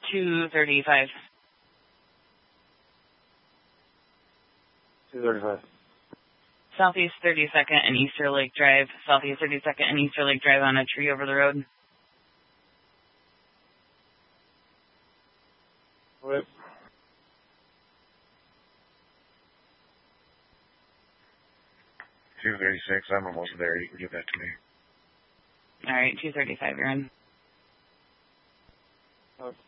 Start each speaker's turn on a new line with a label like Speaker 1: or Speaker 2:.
Speaker 1: 235.
Speaker 2: 235.
Speaker 1: Southeast 32nd and Easter Lake Drive. Southeast 32nd and Easter Lake Drive on a tree over the road.
Speaker 2: What? $236. I'm almost there. You can give that to me.
Speaker 1: All right, 235. You're in.
Speaker 2: Okay.